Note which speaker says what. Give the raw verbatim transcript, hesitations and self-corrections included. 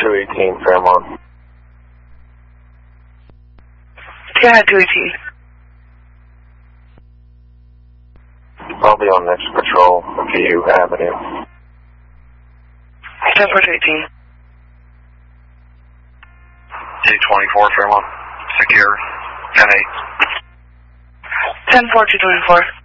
Speaker 1: two eighteen, Fairmont.
Speaker 2: Yeah, two eighteen.
Speaker 1: I'll be on next patrol, V U Avenue.
Speaker 2: ten four two eighteen.
Speaker 1: T twenty-four, Fairmont. Secure. ten eight.
Speaker 2: ten four two twenty-four.